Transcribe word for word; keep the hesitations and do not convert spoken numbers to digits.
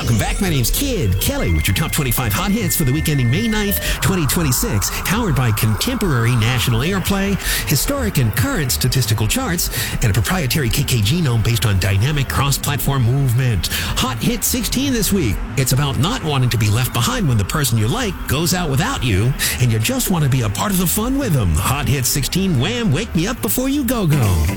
Welcome back. My name's Kid Kelly with your top twenty-five hot hits for the week ending May ninth, twenty twenty-six, powered by contemporary national airplay, historic and current statistical charts, and a proprietary K K genome based on dynamic cross-platform movement. Hot Hit sixteen this week. It's about not wanting to be left behind when the person you like goes out without you, and you just want to be a part of the fun with them. Hot Hit sixteen, Wham! Wake Me Up Before You Go Go.